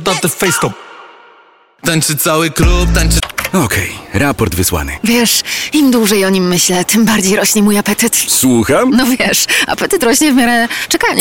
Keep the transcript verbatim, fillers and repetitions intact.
Dante face stop. Tańczy cały klub, tańczy... Okej, raport wysłany. Wiesz, im dłużej o nim myślę, tym bardziej rośnie mój apetyt. Słucham? No wiesz, apetyt rośnie w miarę czekania.